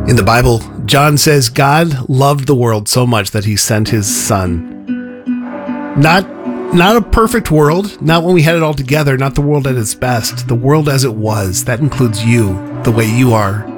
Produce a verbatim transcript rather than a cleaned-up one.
In the Bible, John says God loved the world so much that he sent his son. Not, not a perfect world, not when we had it all together, not the world at its best, the world as it was. That includes you, the way you are.